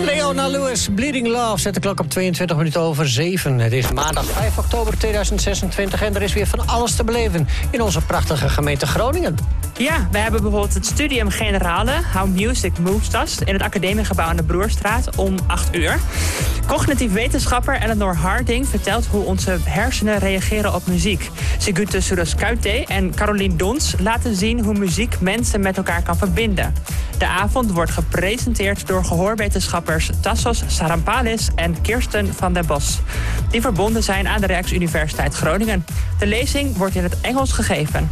Leona Lewis, Bleeding Love, zet de klok op 22 minuten over 7. Het is maandag 5 oktober 2026 en er is weer van alles te beleven in onze prachtige gemeente Groningen. Ja, we hebben bijvoorbeeld het Studium Generale, How Music Moves Us, in het Academiegebouw aan de Broerstraat om 8 uur. Cognitief wetenschapper Eleanor Harding vertelt hoe onze hersenen reageren op muziek. Sigute Suros-Kuite en Caroline Dons laten zien hoe muziek mensen met elkaar kan verbinden. De avond wordt gepresenteerd door gehoorwetenschappers Tassos Sarampalis en Kirsten van den Bos, die verbonden zijn aan de Rijksuniversiteit Groningen. De lezing wordt in het Engels gegeven.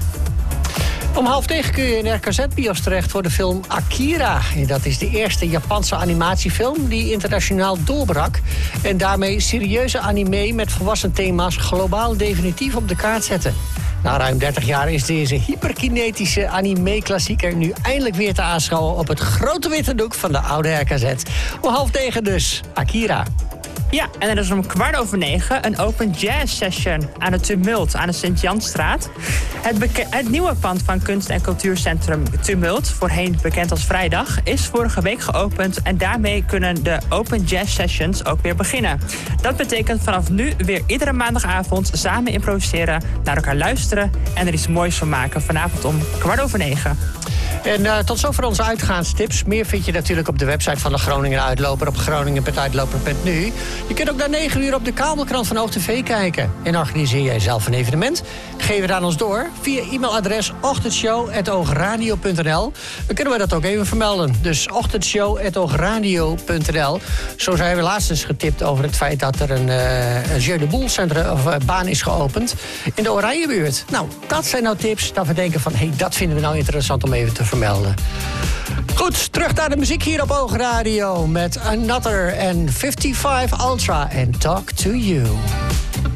Om 8:30 kun je in RKZ-bios terecht voor de film Akira. Dat is de eerste Japanse animatiefilm die internationaal doorbrak en daarmee serieuze anime met volwassen thema's globaal definitief op de kaart zetten. Na ruim 30 jaar is deze hyperkinetische anime-klassieker nu eindelijk weer te aanschouwen op het grote witte doek van de oude RKZ. Om 8:30 dus, Akira. Ja, en er is om 8:15 een open jazz session aan het Tumult aan de Sint-Jansstraat. Het nieuwe pand van kunst- en cultuurcentrum Tumult, voorheen bekend als Vrijdag, is vorige week geopend en daarmee kunnen de open jazz sessions ook weer beginnen. Dat betekent vanaf nu weer iedere maandagavond samen improviseren, naar elkaar luisteren en er iets moois van maken. Vanavond om 8:15. En tot zover onze uitgaanstips. Meer vind je natuurlijk op de website van de Groninger Uitloper op groningen.uitloper.nu. Je kunt ook na 9 uur op de kabelkrant van OogTV kijken. En organiseer jij zelf een evenement? Geef het aan ons door via e-mailadres ochtendshow@oogradio.nl. Dan kunnen we dat ook even vermelden. Dus ochtendshow@oogradio.nl. Zo zijn we laatst eens getipt over het feit dat er een Jeu de Boel baan is geopend in de Oranjebuurt. Nou, dat zijn nou tips dat we denken van, hey, dat vinden we nou interessant om even te vermelden. Goed, terug naar de muziek hier op Oogradio met Another en 55 Ultra en Talk to You.